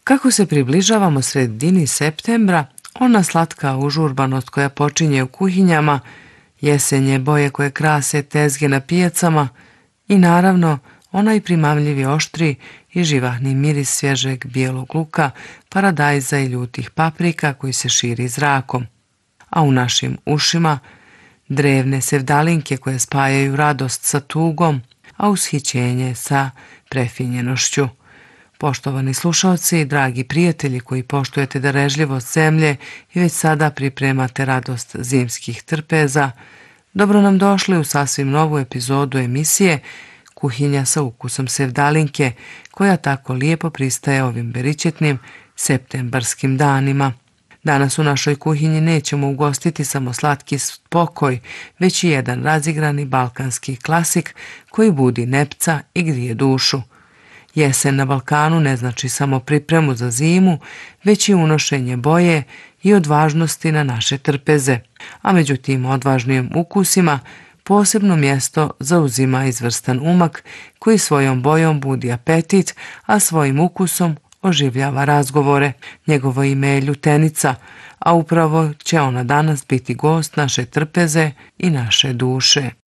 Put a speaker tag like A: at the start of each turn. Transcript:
A: Kako se približavamo sredini septembra, ona slatka užurbanost koja počinje u kuhinjama, jesenje boje koje krase tezge na pijacama i naravno onaj primamljivi oštri i živahni miris svježeg bijelog luka, paradajza i ljutih paprika koji se širi zrakom. A u našim ušima drevne sevdalinke koje spajaju radost sa tugom, a ushićenje sa prefinjenošću. Poštovani slušalci, dragi prijatelji koji poštujete darežljivost zemlje i već sada pripremate radost zimskih trpeza, dobro nam došli u sasvim novu epizodu emisije Kuhinja sa ukusom sevdalinke, koja tako lijepo pristaje ovim beričetnim septembarskim danima. Danas u našoj kuhinji nećemo ugostiti samo slatki spokoj, već i jedan razigrani balkanski klasik koji budi nepca i grije dušu. Jesen na Balkanu ne znači samo pripremu za zimu, već i unošenje boje i odvažnosti na naše trpeze. A među tim odvažnijim ukusima posebno mjesto zauzima izvrstan umak koji svojom bojom budi apetit, a svojim ukusom oživljava razgovore. Njegovo ime je ljutenica, a upravo će ona danas biti gost naše trpeze i naše duše.